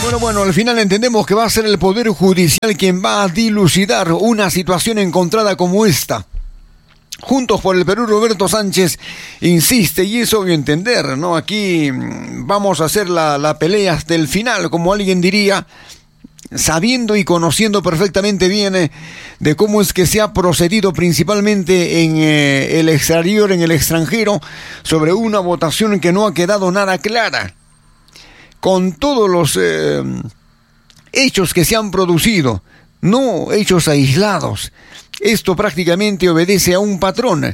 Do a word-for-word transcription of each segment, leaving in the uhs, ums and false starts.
Bueno, bueno, al final entendemos que va a ser el Poder Judicial quien va a dilucidar una situación encontrada como esta. Juntos por el Perú, Roberto Sánchez insiste, y es obvio entender, ¿no? Aquí vamos a hacer la, la pelea hasta el final, como alguien diría, sabiendo y conociendo perfectamente bien eh, de cómo es que se ha procedido principalmente en eh, el exterior, en el extranjero, sobre una votación que no ha quedado nada clara. Con todos los eh, hechos que se han producido, no hechos aislados, esto prácticamente obedece a un patrón.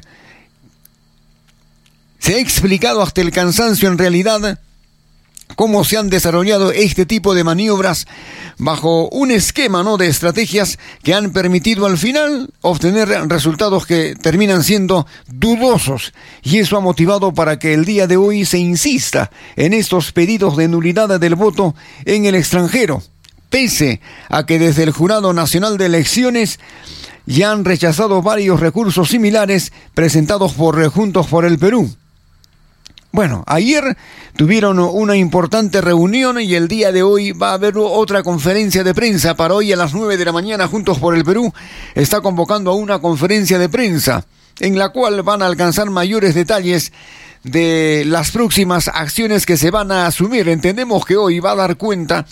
Se ha explicado hasta el cansancio en realidad cómo se han desarrollado este tipo de maniobras bajo un esquema, ¿no?, de estrategias que han permitido al final obtener resultados que terminan siendo dudosos, y eso ha motivado para que el día de hoy se insista en estos pedidos de nulidad del voto en el extranjero, pese a que desde el Jurado Nacional de Elecciones ya han rechazado varios recursos similares presentados por Juntos por el Perú. Bueno, ayer tuvieron una importante reunión y el día de hoy va a haber otra conferencia de prensa. Para hoy a las nueve de la mañana, Juntos por el Perú está convocando a una conferencia de prensa en la cual van a alcanzar mayores detalles de las próximas acciones que se van a asumir. Entendemos que hoy va a dar cuenta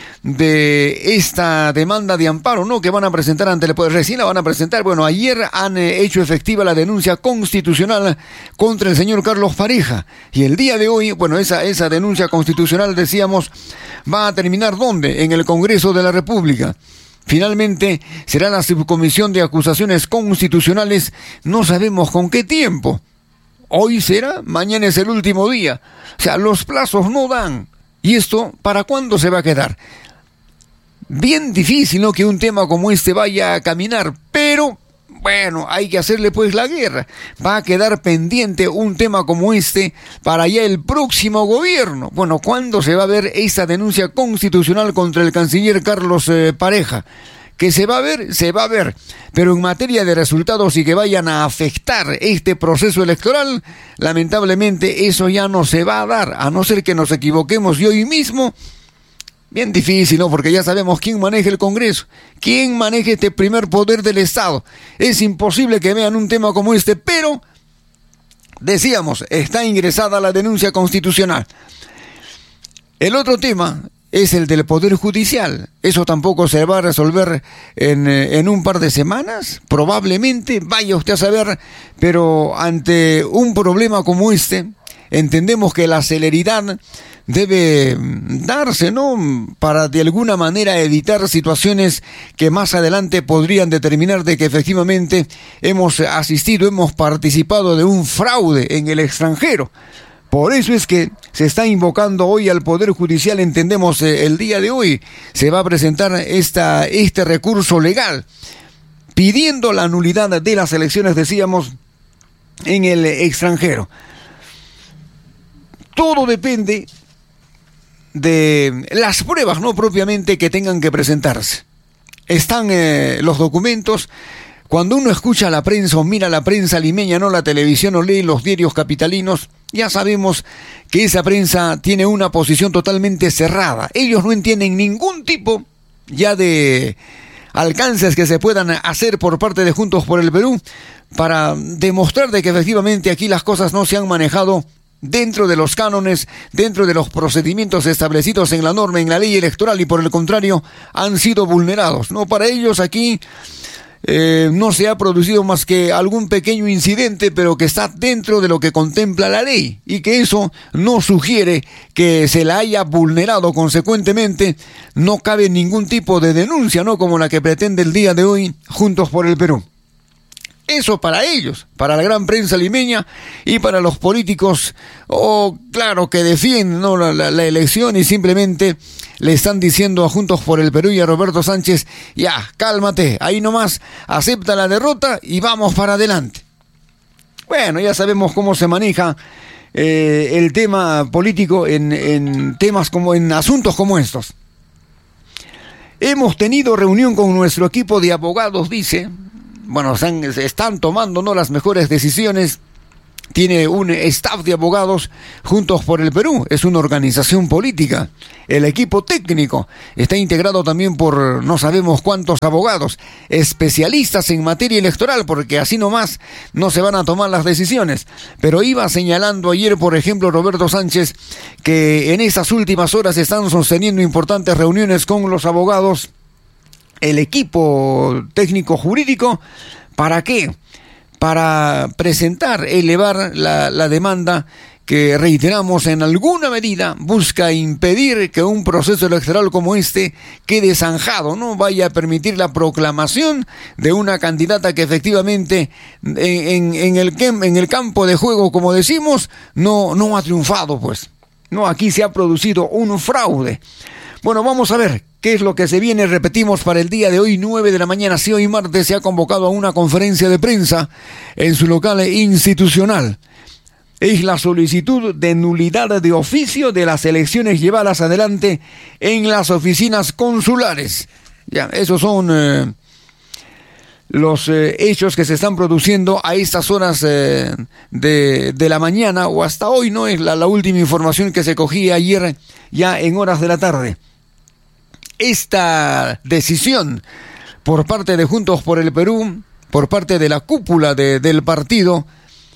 de esta demanda de amparo, ¿no?, que van a presentar ante el Poder. Recién la van a presentar. Bueno, ayer han eh, hecho efectiva la denuncia constitucional contra el señor Carlos Pareja. Y el día de hoy, bueno, esa, esa denuncia constitucional, decíamos, va a terminar ¿dónde? En el Congreso de la República. Finalmente será la subcomisión de acusaciones constitucionales, no sabemos con qué tiempo. Hoy será, mañana es el último día. O sea, los plazos no dan. ¿Y esto para cuándo se va a quedar? Bien difícil, ¿no?, que un tema como este vaya a caminar, pero bueno, hay que hacerle pues la guerra. Va a quedar pendiente un tema como este para ya el próximo gobierno. Bueno, ¿cuándo se va a ver esta denuncia constitucional contra el canciller Carlos eh, Pareja? Que se va a ver, se va a ver, pero en materia de resultados y que vayan a afectar este proceso electoral, lamentablemente eso ya no se va a dar, a no ser que nos equivoquemos y hoy mismo. Bien difícil, ¿no? Porque ya sabemos quién maneja el Congreso, quién maneja este primer poder del Estado. Es imposible que vean un tema como este, pero, decíamos, está ingresada la denuncia constitucional. El otro tema es el del Poder Judicial. Eso tampoco se va a resolver en, en un par de semanas, probablemente, vaya usted a saber, pero ante un problema como este, entendemos que la celeridad debe darse, ¿no?, para de alguna manera evitar situaciones que más adelante podrían determinar de que efectivamente hemos asistido, hemos participado de un fraude en el extranjero. Por eso es que se está invocando hoy al Poder Judicial, entendemos eh, el día de hoy se va a presentar esta, este recurso legal pidiendo la nulidad de las elecciones, decíamos, en el extranjero. Todo depende de las pruebas, no propiamente que tengan que presentarse. Están eh, los documentos. Cuando uno escucha la prensa o mira la prensa limeña, no la televisión, o lee los diarios capitalinos, ya sabemos que esa prensa tiene una posición totalmente cerrada. Ellos no entienden ningún tipo ya de alcances que se puedan hacer por parte de Juntos por el Perú para demostrar de que efectivamente aquí las cosas no se han manejado dentro de los cánones, dentro de los procedimientos establecidos en la norma, en la ley electoral, y por el contrario han sido vulnerados, ¿no? Para ellos aquí eh, no se ha producido más que algún pequeño incidente, pero que está dentro de lo que contempla la ley, y que eso no sugiere que se la haya vulnerado. Consecuentemente, no cabe ningún tipo de denuncia, ¿no?, como la que pretende el día de hoy Juntos por el Perú. Eso para ellos, para la gran prensa limeña y para los políticos, oh, claro, que defienden, ¿no?, la, la, la elección, y simplemente le están diciendo a Juntos por el Perú y a Roberto Sánchez: ya, cálmate, ahí nomás, acepta la derrota y vamos para adelante. Bueno, ya sabemos cómo se maneja eh, el tema político en, en temas como, en asuntos como estos. Hemos tenido reunión con nuestro equipo de abogados, dice. Bueno, están, están tomando, ¿no?, las mejores decisiones tiene un staff de abogados. Juntos por el Perú es una organización política. El equipo técnico está integrado también por no sabemos cuántos abogados, especialistas en materia electoral, porque así nomás no se van a tomar las decisiones. Pero iba señalando ayer, por ejemplo, Roberto Sánchez, que en estas últimas horas están sosteniendo importantes reuniones con los abogados, el equipo técnico jurídico. ¿Para qué? Para presentar, elevar la, la demanda que, reiteramos, en alguna medida busca impedir que un proceso electoral como este quede zanjado, no vaya a permitir la proclamación de una candidata que efectivamente en, en, en, el, en el campo de juego, como decimos, no, no ha triunfado, pues. No, aquí se ha producido un fraude. Bueno, vamos a ver qué es lo que se viene. Repetimos, para el día de hoy, nueve de la mañana, si hoy martes se ha convocado a una conferencia de prensa en su local institucional. Es la solicitud de nulidad de oficio de las elecciones llevadas adelante en las oficinas consulares. Ya, esos son eh, los eh, hechos que se están produciendo a estas horas eh, de, de la mañana, o hasta hoy, ¿no? Es la, la última información que se cogía ayer, ya en horas de la tarde. Esta decisión por parte de Juntos por el Perú, por parte de la cúpula de, del partido,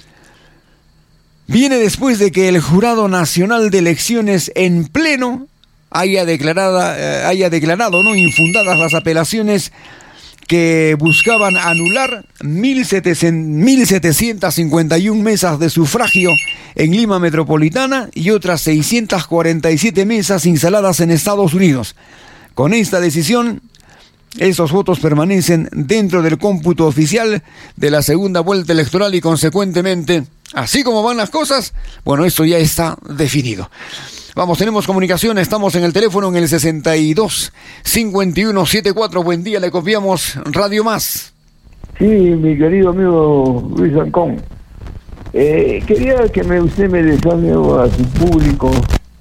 viene después de que el Jurado Nacional de Elecciones en pleno haya declarado, eh, haya declarado no infundadas las apelaciones que buscaban anular mil setecientas cincuenta y una mesas de sufragio en Lima Metropolitana y otras seiscientas cuarenta y siete mesas instaladas en Estados Unidos. Con esta decisión, esos votos permanecen dentro del cómputo oficial de la segunda vuelta electoral y, consecuentemente, así como van las cosas, bueno, esto ya está definido. Vamos, tenemos comunicación, estamos en el teléfono en el sesenta y dos, cincuenta y uno, setenta y cuatro. Buen día, le copiamos Radio Más. Sí, mi querido amigo Luis Ancón. Eh, quería que me, usted me desane a su público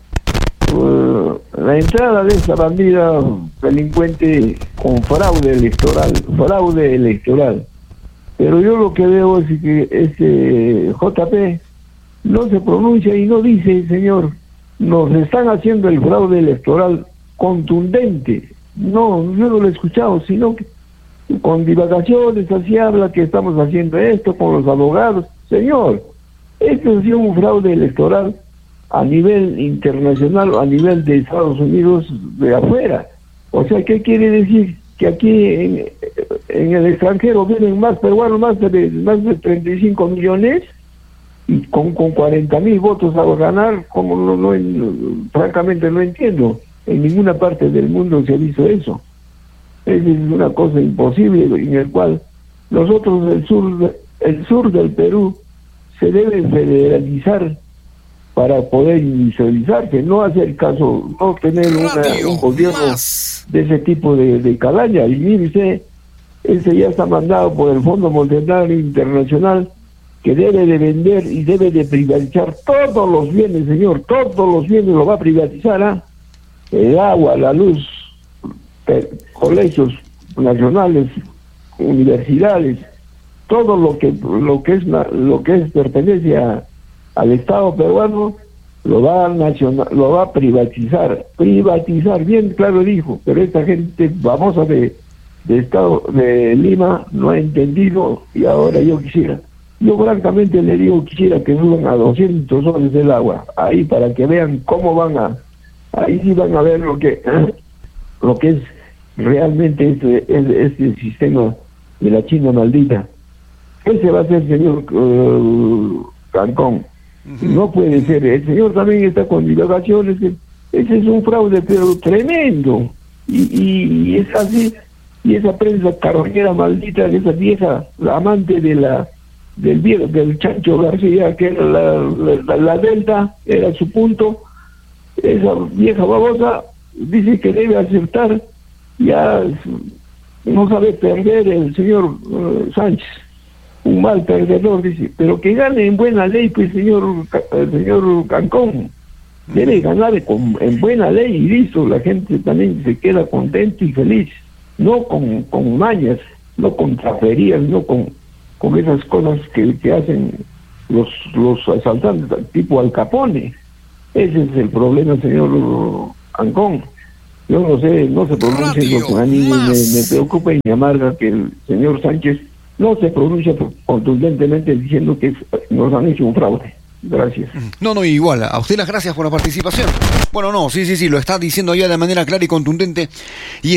uh, la entrada de esta bandida delincuente con fraude electoral, fraude electoral. Pero yo lo que veo es que ese J P no se pronuncia y no dice, señor, nos están haciendo el fraude electoral contundente. No, yo no lo he escuchado, sino que con divagaciones así habla que estamos haciendo esto con los abogados. Señor, esto ha sido un fraude electoral a nivel internacional, a nivel de Estados Unidos, de afuera. O sea, ¿qué quiere decir? Que aquí en, en el extranjero vienen más peruanos, más de, más de treinta y cinco millones, y con, con cuarenta mil votos a ganar, como no, no, francamente no entiendo. En ninguna parte del mundo se ha visto eso. Es una cosa imposible, en el cual nosotros, el sur, el sur del Perú, se debe federalizar para poder industrializarse, no hacer caso, no tener una, un gobierno más de ese tipo de, de calaña. Y mire, ese ya está mandado por el Fondo Monetario Internacional, que debe de vender y debe de privatizar todos los bienes, señor, todos los bienes lo va a privatizar, ¿ah? El agua, la luz, colegios nacionales, universidades, todo lo que lo que es lo que es pertenece a, al Estado peruano lo va a nacional, lo va a privatizar, privatizar, bien claro dijo, pero esta gente famosa de de Estado de Lima no ha entendido, y ahora yo quisiera, yo francamente le digo quisiera que suban a doscientos soles el agua, ahí para que vean cómo van a, ahí sí van a ver lo que lo que es realmente este, este sistema de la China maldita. Ese va a ser, señor uh, Cancón. No puede ser. El señor también está con divagaciones. Ese es un fraude, pero tremendo. Y, y, y es así. Y esa prensa carroñera maldita, esa vieja, la amante de la del viejo, del Chancho García, que era la, la, la Delta, era su punto. Esa vieja babosa dice que debe aceptar. Ya no sabe perder el señor uh, Sánchez, un mal perdedor, dice, pero que gane en buena ley, pues, señor el señor Cancón, debe ganar con, en buena ley y listo, la gente también se queda contenta y feliz, no con, con mañas, no con traferías, no con, con esas cosas que, que hacen los, los asaltantes tipo Al Capone. Ese es el problema, señor Ancón. Yo no sé, no se pronuncia lo que a mí me, me preocupa y me amarga que el señor Sánchez no se pronuncia contundentemente diciendo que es, nos han hecho un fraude. Gracias. No, no, igual, a usted las gracias por la participación. Bueno, no, sí, sí, sí, lo está diciendo ya de manera clara y contundente. Y